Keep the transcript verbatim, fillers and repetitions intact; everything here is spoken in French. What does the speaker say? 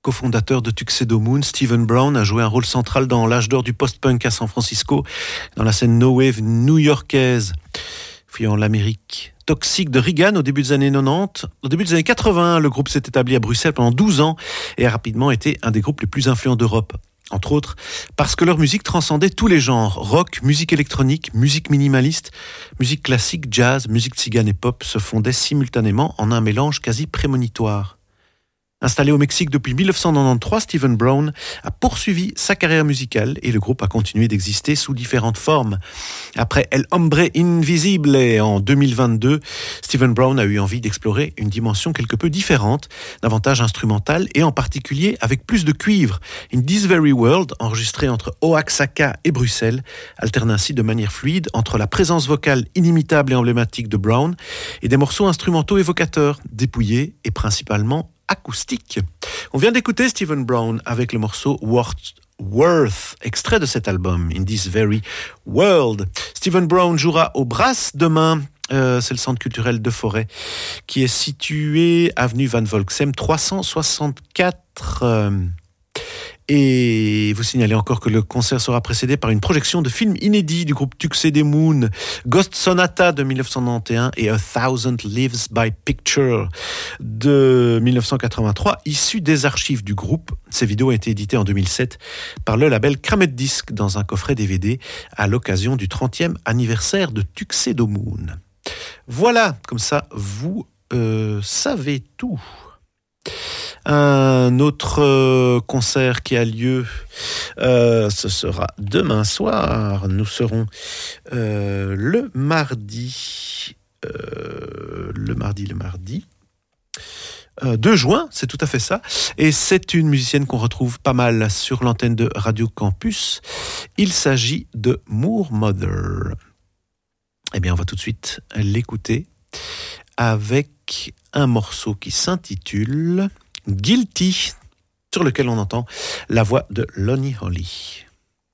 cofondateur de Tuxedo Moon, Stephen Brown a joué un rôle central dans l'âge d'or du post-punk à San Francisco, dans la scène no-wave new-yorkaise. Fuyant l'Amérique toxique de Reagan au début des années quatre-vingt-dix, au début des années quatre-vingts, le groupe s'est établi à Bruxelles pendant douze ans et a rapidement été un des groupes les plus influents d'Europe. Entre autres, parce que leur musique transcendait tous les genres, rock, musique électronique, musique minimaliste, musique classique, jazz, musique tzigane et pop se fondaient simultanément en un mélange quasi prémonitoire. Installé au Mexique depuis dix-neuf cent quatre-vingt-treize, Stephen Brown a poursuivi sa carrière musicale et le groupe a continué d'exister sous différentes formes. Après El Hombre Invisible en deux mille vingt-deux, Stephen Brown a eu envie d'explorer une dimension quelque peu différente, davantage instrumentale et en particulier avec plus de cuivre. In This Very World, enregistré entre Oaxaca et Bruxelles, alterne ainsi de manière fluide entre la présence vocale inimitable et emblématique de Brown et des morceaux instrumentaux évocateurs, dépouillés et principalement acoustique. On vient d'écouter Stephen Brown avec le morceau Worth, Worth, extrait de cet album, In This Very World. Stephen Brown jouera au Brass demain. Euh, c'est le centre culturel de Forêt qui est situé avenue Van Volksem trois cent soixante-quatre. Euh, Et vous signalez encore que le concert sera précédé par une projection de films inédits du groupe Tuxedo Moon, Ghost Sonata de dix-neuf cent quatre-vingt-onze et A Thousand Lives by Picture de dix-neuf cent quatre-vingt-trois, issus des archives du groupe. Ces vidéos ont été éditées en deux mille sept par le label Kramet Disc dans un coffret D V D à l'occasion du trentième anniversaire de Tuxedo Moon. Voilà, comme ça, vous euh, savez tout. Un autre euh, concert qui a lieu, euh, ce sera demain soir. Nous serons euh, le mardi, euh, le mardi, le mardi, euh, deux juin, c'est tout à fait ça. Et c'est une musicienne qu'on retrouve pas mal sur l'antenne de Radio Campus. Il s'agit de Moor Mother. Eh bien, on va tout de suite l'écouter avec un morceau qui s'intitule Guilty, sur lequel on entend la voix de Lonnie Holly.